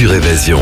sur Évasion.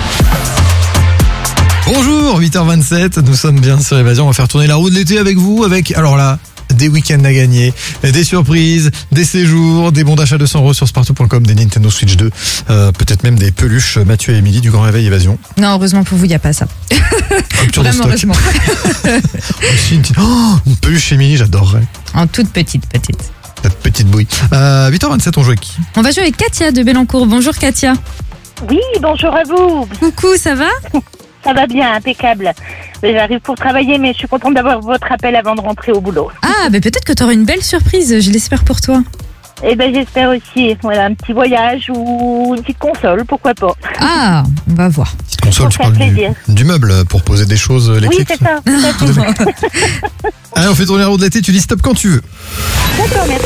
Bonjour, 8h27, nous sommes bien sur Évasion. On va faire tourner la roue de l'été avec vous, avec, alors là, des week-ends à gagner, des surprises, des séjours, des bons d'achat de 100 € sur spartou.com, des Nintendo Switch 2, peut-être même des peluches Mathieu et Émilie du Grand Réveil Évasion. Non, heureusement pour vous, il n'y a pas ça. Rupture de Vraiment, stock. heureusement. Aussi une peluche Émilie, j'adorerais. En toute petite. Cette petite bouille. 8h27, on joue avec qui? On va jouer avec Katia de Belancourt. Bonjour Katia. Oui, bonjour à vous. Coucou, ça va? Ça va bien, impeccable. J'arrive pour travailler, mais je suis contente d'avoir votre appel avant de rentrer au boulot. Ah, mais peut-être que tu auras une belle surprise, je l'espère pour toi. Eh ben, j'espère aussi. Voilà, un petit voyage ou une petite console, pourquoi pas. Ah, on va voir. Petite console, Pour tu faire parles plaisir. du meuble pour poser des choses Oui, électriques. c'est ça. Tout à fait. Allez, on fait tourner la roue de l'été, tu dis stop quand tu veux. D'accord, merci.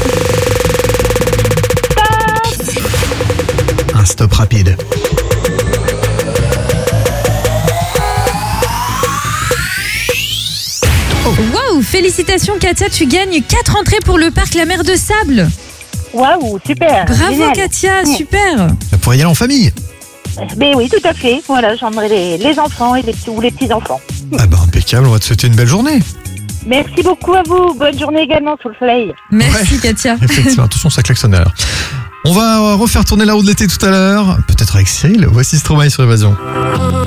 Un stop rapide. Waouh, félicitations Katia, tu gagnes 4 entrées pour le parc La Mer de Sable. Waouh, super. Bravo génial. Katia, super. Ça pourrait y aller en famille. Ben oui, tout à fait. Voilà, j'emmènerai les enfants et les petits-enfants. Ah bah impeccable, on va te souhaiter une belle journée. Merci beaucoup à vous. Bonne journée également sous le soleil. Merci Katia. Effectivement, attention, ça klaxonne à l'heure. On va refaire tourner la roue de l'été tout à l'heure, peut-être avec Cyril. Voici Stromae sur Évasion.